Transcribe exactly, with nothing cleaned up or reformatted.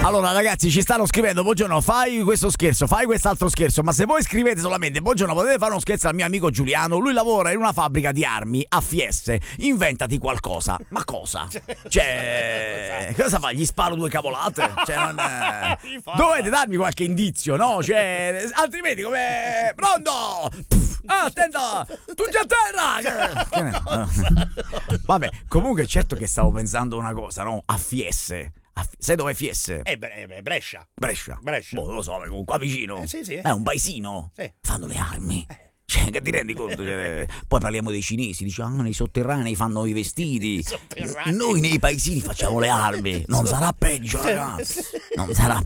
Allora ragazzi, ci stanno scrivendo: buongiorno, fai questo scherzo, fai quest'altro scherzo. Ma se voi scrivete solamente buongiorno, potete fare uno scherzo al mio amico Giuliano. Lui lavora in una fabbrica di armi a Fiesse. Inventati qualcosa. Ma cosa? Cioè, cosa fa? Gli sparo due cavolate? Cioè, non è... Dovete darmi qualche indizio, no? Cioè, altrimenti come... Pronto? Ah, attenta! Tu già a terra! Vabbè, comunque certo che stavo pensando una cosa, no? A Fiesse. A F... Sai dove è Fiesse? Eh, beh, Brescia. Brescia. Brescia. Boh, non lo so, comunque qua vicino. Eh, sì, sì. È un paesino. Sì. Fanno le armi. Eh. Cioè, che ti rendi conto? Cioè, poi parliamo dei cinesi, diciamo, ah, nei sotterranei fanno i vestiti. Sotterranei. Noi nei paesini facciamo le armi. Non sarà peggio, ragazzi. Non sarà